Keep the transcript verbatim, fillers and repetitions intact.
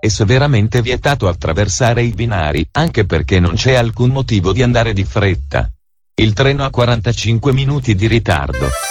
È severamente vietato attraversare i binari, anche perché non c'è alcun motivo di andare di fretta. Il treno ha quarantacinque minuti di ritardo.